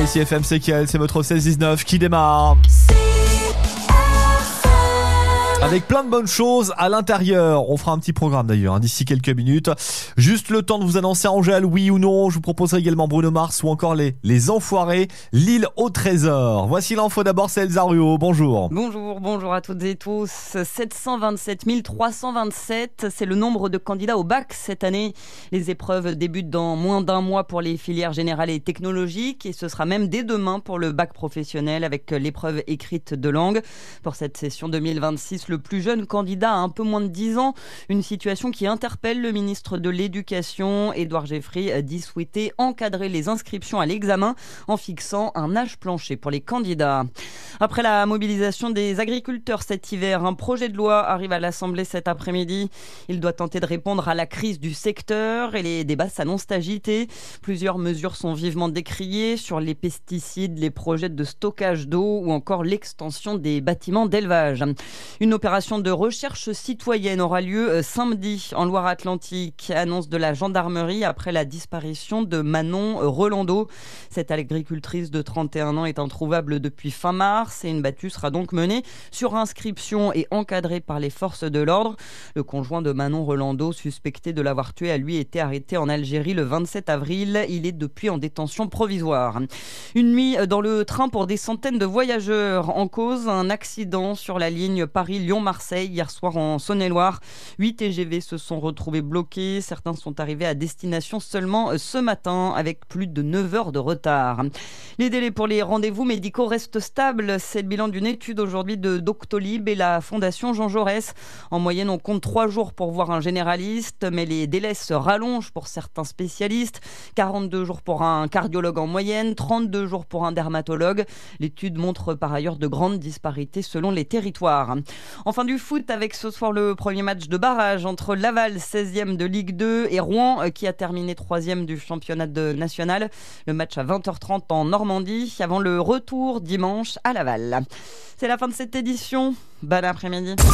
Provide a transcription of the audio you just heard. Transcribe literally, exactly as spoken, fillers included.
ici F M C K L, c'est votre seize dix-neuf qui démarre. Avec plein de bonnes choses à l'intérieur. On fera un petit programme d'ailleurs hein, d'ici quelques minutes. Juste le temps de vous annoncer Angèle, oui ou non. Je vous proposerai également Bruno Mars ou encore les, les Enfoirés, l'île au trésor. Voici l'info d'abord, c'est Elsa Ruot. Bonjour. Bonjour, bonjour à toutes et tous. sept cent vingt-sept mille trois cent vingt-sept, c'est le nombre de candidats au bac cette année. Les épreuves débutent dans moins d'un mois pour les filières générales et technologiques et ce sera même dès demain pour le bac professionnel avec l'épreuve écrite de langue. Pour cette session deux mille vingt-six, le plus jeune candidat a un peu moins de dix ans. Une situation qui interpelle le ministre de l'Éducation. Édouard Geoffroy dit souhaiter encadrer les inscriptions à l'examen en fixant un âge plancher pour les candidats. Après la mobilisation des agriculteurs cet hiver, un projet de loi arrive à l'Assemblée cet après-midi. Il doit tenter de répondre à la crise du secteur et les débats s'annoncent agités. Plusieurs mesures sont vivement décriées sur les pesticides, les projets de stockage d'eau ou encore l'extension des bâtiments d'élevage. Une opération de recherche citoyenne aura lieu samedi en Loire-Atlantique, annonce de la gendarmerie après la disparition de Manon Rolando. Cette agricultrice de trente et un ans est introuvable depuis fin mars et une battue sera donc menée sur inscription et encadrée par les forces de l'ordre. Le conjoint de Manon Rolando, suspecté de l'avoir tuée, a lui été arrêté en Algérie le vingt-sept avril. Il est depuis en détention provisoire. Une nuit dans le train pour des centaines de voyageurs. En cause, un accident sur la ligne Paris-Lyon-Marseille hier soir en Saône-et-Loire. huit T G V se sont retrouvés bloqués. Certains sont arrivés à destination seulement ce matin avec plus de neuf heures de retard. Les délais pour les rendez-vous médicaux restent stables. C'est le bilan d'une étude aujourd'hui de Doctolib et la Fondation Jean Jaurès. En moyenne, on compte trois jours pour voir un généraliste, mais les délais se rallongent pour certains spécialistes. quarante-deux jours pour un cardiologue en moyenne, trente-deux jours pour un dermatologue. L'étude montre par ailleurs de grandes disparités selon les territoires. Enfin du foot avec ce soir le premier match de barrage entre Laval, seizième de Ligue deux, et Rouen qui a terminé troisième du championnat de national. Le match à vingt heures trente en Normandie avant le retour dimanche à Laval. C'est la fin de cette édition. Bon après-midi.